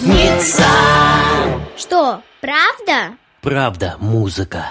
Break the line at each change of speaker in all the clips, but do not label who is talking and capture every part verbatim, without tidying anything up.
пятница.
Что, правда?
Правда, музыка.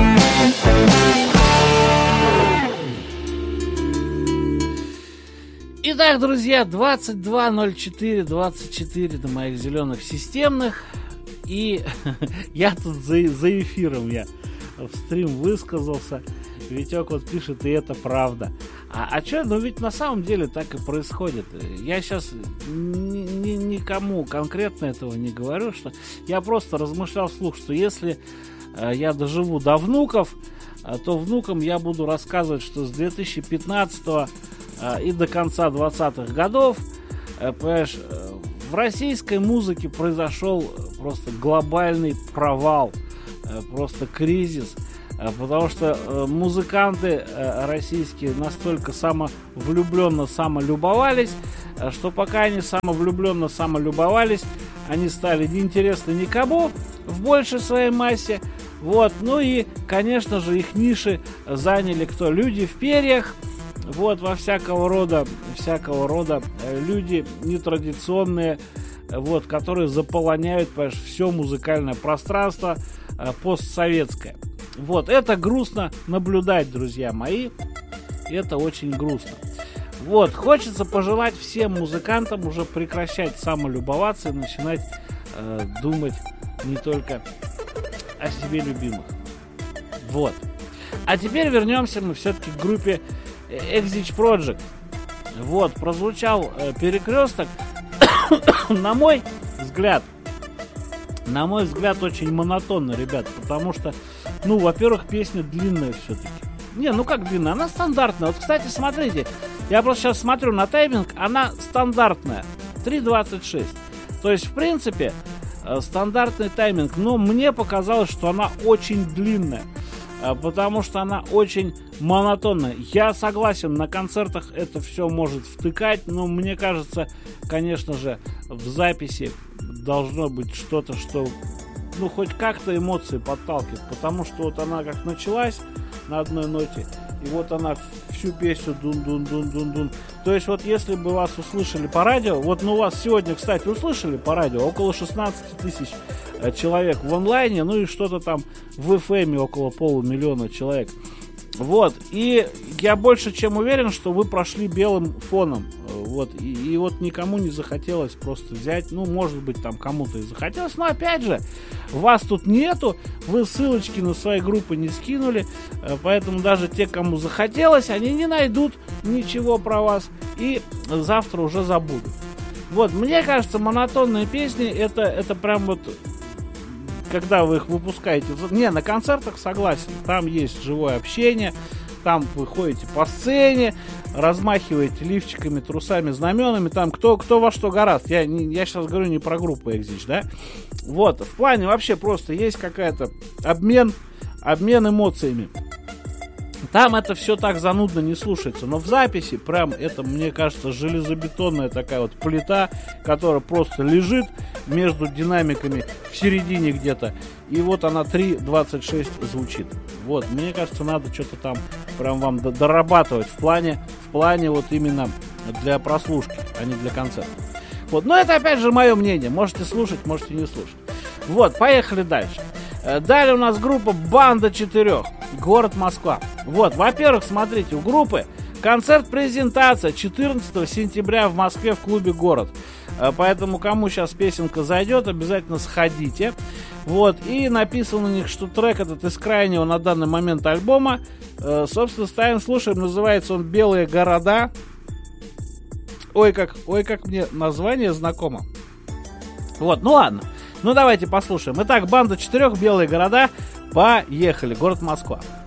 Итак, друзья, двадцать два ноль четыре двадцать четыре на моих зеленых системных. И я тут за, за эфиром я в стрим высказался. Витек вот пишет, и это правда. А, а что, ну ведь на самом деле так и происходит. Я сейчас ни, ни, никому конкретно этого не говорю, что я просто размышлял вслух, что если э, я доживу до внуков, э, то внукам я буду рассказывать, что с две тысячи пятнадцатого э, и до конца двадцатых годов, э, понимаешь, э, в российской музыке произошел просто глобальный провал, э, просто кризис. Потому что э, музыканты э, российские настолько самовлюбленно самолюбовались, э, что пока они самовлюбленно самолюбовались, они стали неинтересны никому в большей своей массе. Вот. Ну и, конечно же, их ниши заняли кто? Люди в перьях, вот, во всякого рода, всякого рода э, люди нетрадиционные, э, вот, которые заполоняют, понимаешь, все музыкальное пространство э, постсоветское. Вот, это грустно наблюдать, друзья мои. Это очень грустно. Вот, хочется пожелать всем музыкантам уже прекращать самолюбоваться и начинать э, думать не только о себе любимых. Вот. А теперь вернемся мы все-таки к группе Exit Project. Вот, прозвучал э, перекресток. На мой взгляд, на мой взгляд, очень монотонно, ребят, потому что, ну, во-первых, песня длинная все-таки. Не, ну как длинная? Она стандартная. Вот, кстати, смотрите, я просто сейчас смотрю на тайминг, она стандартная, три двадцать шесть. То есть, в принципе, стандартный тайминг, но мне показалось, что она очень длинная, потому что она очень монотонная. Я согласен, на концертах это все может втыкать, но мне кажется, конечно же, в записи должно быть что-то, что, ну, хоть как-то эмоции подталкивает, потому что вот она как началась на одной ноте, и вот она всю песню дун-дун-дун-дун-дун. То есть вот если бы вас услышали по радио, вот, ну, вас сегодня, кстати, услышали по радио около шестнадцать тысяч человек в онлайне, ну и что-то там в эф эм около полумиллиона человек. Вот, и я больше чем уверен, что вы прошли белым фоном. Вот, и, и вот никому не захотелось просто взять, ну, может быть, там кому-то и захотелось, но опять же, вас тут нету, вы ссылочки на свои группы не скинули, поэтому даже те, кому захотелось, они не найдут ничего про вас и завтра уже забудут. Вот, мне кажется, монотонные песни, это, это прям вот, когда вы их выпускаете. Не, на концертах согласен, там есть живое общение, там вы ходите по сцене, размахиваете лифчиками, трусами, знаменами, там кто, кто во что гораст. Я, не, я сейчас говорю не про группу Exit, да? Вот, в плане вообще просто есть какая-то обмен, обмен эмоциями. Там это все так занудно не слушается, но в записи прям это, мне кажется, железобетонная такая вот плита, которая просто лежит между динамиками в середине где-то, и вот она три двадцать шесть звучит. Вот, мне кажется, надо что-то там прям вам дорабатывать в плане, в плане вот именно для прослушки, а не для концерта. Вот, но это опять же мое мнение, можете слушать, можете не слушать. Вот, поехали дальше. Далее у нас группа «Банда четырех», город Москва. Вот, во-первых, смотрите, у группы концерт-презентация четырнадцатого сентября в Москве в клубе «Город». Поэтому, кому сейчас песенка зайдет, обязательно сходите. Вот, и написано у них, что трек этот из крайнего на данный момент альбома. Собственно, ставим, слушаем, называется он «Белые города». Ой, как, ой, как мне название знакомо. Вот, ну ладно. Ну давайте послушаем. Итак, «Банда четырех», «Белые города». Поехали. Город Москва.